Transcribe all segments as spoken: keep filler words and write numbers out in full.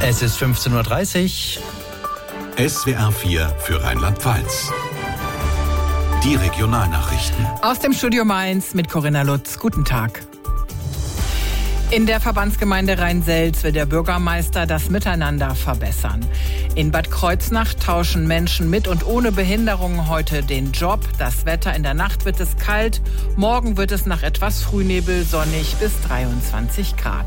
Es ist fünfzehn Uhr dreißig. S W R vier für Rheinland-Pfalz. Die Regionalnachrichten. Aus dem Studio Mainz mit Corinna Lutz. Guten Tag. In der Verbandsgemeinde Rhein-Selz will der Bürgermeister das Miteinander verbessern. In Bad Kreuznach tauschen Menschen mit und ohne Behinderung heute den Job. Das Wetter: in der Nacht wird es kalt, morgen wird es nach etwas Frühnebel sonnig bis dreiundzwanzig Grad.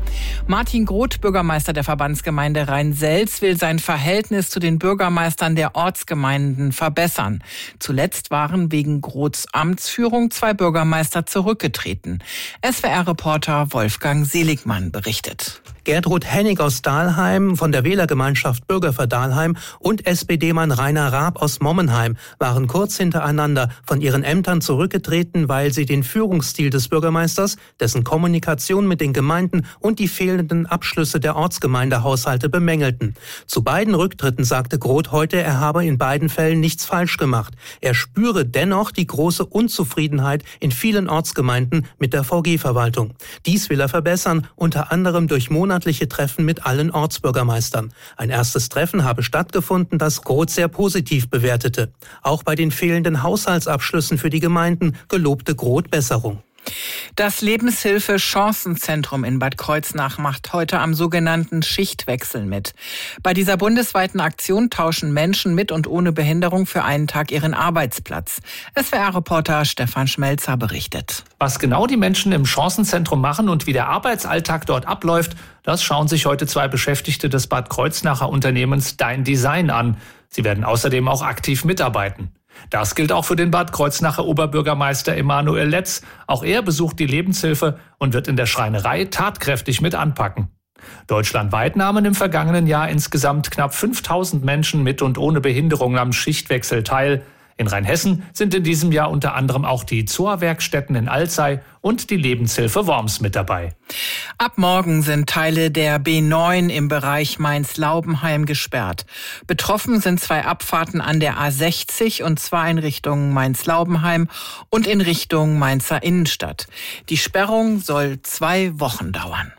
Martin Groth, Bürgermeister der Verbandsgemeinde Rhein-Selz, will sein Verhältnis zu den Bürgermeistern der Ortsgemeinden verbessern. Zuletzt waren wegen Groths Amtsführung zwei Bürgermeister zurückgetreten. S W R-Reporter Wolfgang Seligmann berichtet. Gertrud Hennig aus Dahlheim von der Wählergemeinschaft Bürger für Dahlheim und S P D-Mann Rainer Raab aus Mommenheim waren kurz hintereinander von ihren Ämtern zurückgetreten, weil sie den Führungsstil des Bürgermeisters, dessen Kommunikation mit den Gemeinden und die fehlenden Abschlüsse der Ortsgemeindehaushalte bemängelten. Zu beiden Rücktritten sagte Groth heute, er habe in beiden Fällen nichts falsch gemacht. Er spüre dennoch die große Unzufriedenheit in vielen Ortsgemeinden mit der V G-Verwaltung. Dies will er verbessern, unter anderem durch monatliche Treffen mit allen Ortsbürgermeistern. Ein erstes Treffen habe stattgefunden, das Groth sehr positiv bewertete. Auch bei den fehlenden Haushaltsabschlüssen für die Gemeinden gelobte Groth Besserung. Das Lebenshilfe-Chancenzentrum in Bad Kreuznach macht heute am sogenannten Schichtwechsel mit. Bei dieser bundesweiten Aktion tauschen Menschen mit und ohne Behinderung für einen Tag ihren Arbeitsplatz. S W R-Reporter Stefan Schmelzer berichtet. Was genau die Menschen im Chancenzentrum machen und wie der Arbeitsalltag dort abläuft, das schauen sich heute zwei Beschäftigte des Bad Kreuznacher Unternehmens Dein Design an. Sie werden außerdem auch aktiv mitarbeiten. Das gilt auch für den Bad Kreuznacher Oberbürgermeister Emanuel Letz. Auch er besucht die Lebenshilfe und wird in der Schreinerei tatkräftig mit anpacken. Deutschlandweit nahmen im vergangenen Jahr insgesamt knapp fünftausend Menschen mit und ohne Behinderung am Schichtwechsel teil. In Rheinhessen sind in diesem Jahr unter anderem auch die Zoa-Werkstätten in Alzey und die Lebenshilfe Worms mit dabei. Ab morgen sind Teile der B neun im Bereich Mainz-Laubenheim gesperrt. Betroffen sind zwei Abfahrten an der A sechzig, und zwar in Richtung Mainz-Laubenheim und in Richtung Mainzer Innenstadt. Die Sperrung soll zwei Wochen dauern.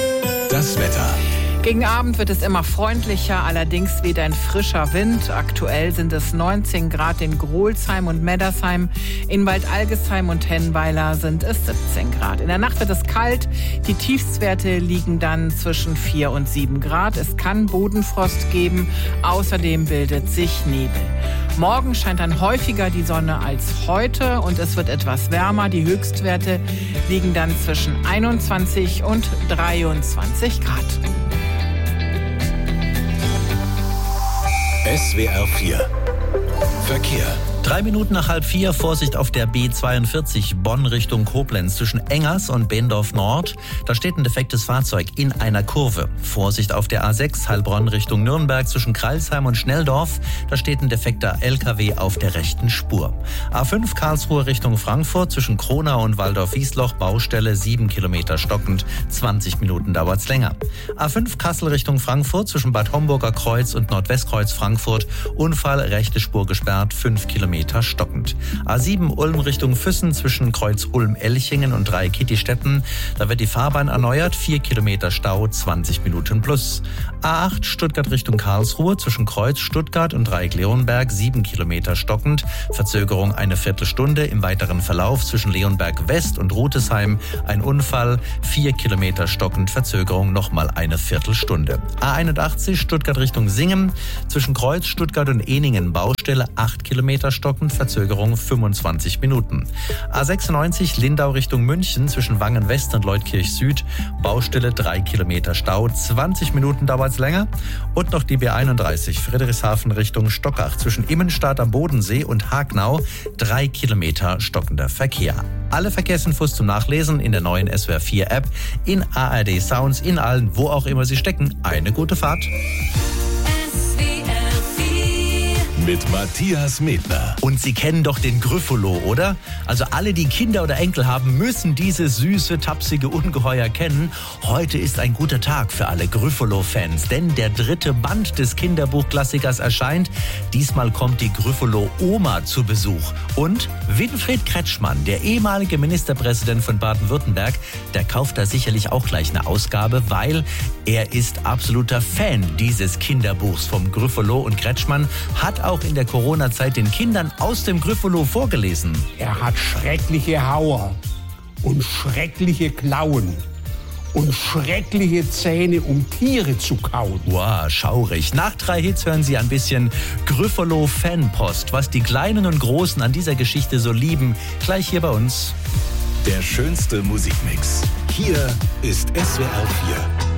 Das Wetter. Gegen Abend wird es immer freundlicher, allerdings weht ein frischer Wind. Aktuell sind es neunzehn Grad in Grolsheim und Meddersheim. In Waldalgesheim und Hennweiler sind es siebzehn Grad. In der Nacht wird es kalt. Die Tiefstwerte liegen dann zwischen vier und sieben Grad. Es kann Bodenfrost geben. Außerdem bildet sich Nebel. Morgen scheint dann häufiger die Sonne als heute und es wird etwas wärmer. Die Höchstwerte liegen dann zwischen einundzwanzig und dreiundzwanzig Grad. S W R vier Verkehr. Drei Minuten nach halb vier, Vorsicht auf der B zweiundvierzig Bonn Richtung Koblenz zwischen Engers und Behendorf Nord. Da steht ein defektes Fahrzeug in einer Kurve. Vorsicht auf der A sechs Heilbronn Richtung Nürnberg zwischen Kreilsheim und Schnelldorf. Da steht ein defekter L K W auf der rechten Spur. A fünf Karlsruhe Richtung Frankfurt zwischen Kronau und Waldorf-Wiesloch, Baustelle sieben Kilometer stockend, zwanzig Minuten dauert's länger. A fünf Kassel Richtung Frankfurt zwischen Bad Homburger Kreuz und Nordwestkreuz Frankfurt, Unfall, rechte Spur gesperrt, fünf Kilometer stockend. A sieben Ulm Richtung Füssen zwischen Kreuz Ulm-Elchingen und Drei-Kittistetten. Da wird die Fahrbahn erneuert, vier Kilometer Stau, zwanzig Minuten plus. A acht Stuttgart Richtung Karlsruhe zwischen Kreuz Stuttgart und Dreieck-Leonberg, sieben Kilometer stockend. Verzögerung eine Viertelstunde. Im weiteren Verlauf zwischen Leonberg West und Rutesheim ein Unfall, vier Kilometer stockend. Verzögerung nochmal eine Viertelstunde. A einundachtzig Stuttgart Richtung Singen zwischen Kreuz Stuttgart und Ehningen, Baustelle acht Kilometer stockend, Verzögerung fünfundzwanzig Minuten. A sechsundneunzig Lindau Richtung München zwischen Wangen West und Leutkirch Süd, Baustelle drei Kilometer Stau, zwanzig Minuten dauert's länger. Und noch die B einunddreißig Friedrichshafen Richtung Stockach zwischen Immenstadt am Bodensee und Hagnau, drei Kilometer stockender Verkehr. Alle Verkehrsinfos zum Nachlesen in der neuen S W R vier App, in A R D Sounds, in allen, wo auch immer Sie stecken. Eine gute Fahrt. mit Matthias Medner. Und Sie kennen doch den Gryffalo, oder? Also alle, die Kinder oder Enkel haben, müssen dieses süße, tapsige Ungeheuer kennen. Heute ist ein guter Tag für alle Gryffalo-Fans, denn der dritte Band des Kinderbuchklassikers erscheint. Diesmal kommt die Gryffalo-Oma zu Besuch. Und Winfried Kretschmann, der ehemalige Ministerpräsident von Baden-Württemberg, der kauft da sicherlich auch gleich eine Ausgabe, weil er ist absoluter Fan dieses Kinderbuchs vom Gryffalo. Und Kretschmann hat auch in der Corona-Zeit den Kindern aus dem Gryffalo vorgelesen. Er hat schreckliche Hauer und schreckliche Klauen und schreckliche Zähne, um Tiere zu kauen. Wow, schaurig. Nach drei Hits hören Sie ein bisschen Gryffalo-Fanpost, was die Kleinen und Großen an dieser Geschichte so lieben. Gleich hier bei uns. Der schönste Musikmix. Hier ist S W R vier.